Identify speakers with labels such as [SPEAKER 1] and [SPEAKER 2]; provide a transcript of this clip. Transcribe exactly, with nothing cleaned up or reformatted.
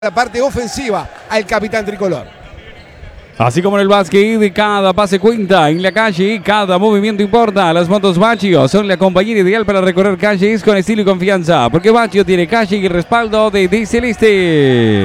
[SPEAKER 1] la parte ofensiva al capitán tricolor.
[SPEAKER 2] Así como en el básquet, cada pase cuenta en la calle, cada movimiento importa. Las motos Bachio son la compañía ideal para recorrer calles con estilo y confianza, porque Bachio tiene calle y respaldo de, de Celeste.